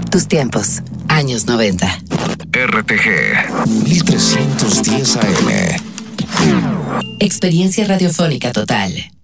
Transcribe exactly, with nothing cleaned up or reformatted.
Tus tiempos, años noventa. R T G mil trescientos diez A M. Experiencia radiofónica total.